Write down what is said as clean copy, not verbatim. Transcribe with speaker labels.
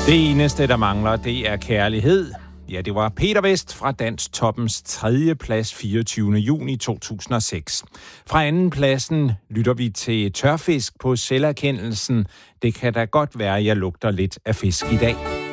Speaker 1: Det eneste, der mangler, det er kærlighed. Ja, det var Peter Vest fra Danstoppens 3. plads 24. juni 2006. Fra anden pladsen lytter vi til Tørfisk på selverkendelsen. Det kan da godt være, jeg lugter lidt af fisk i dag.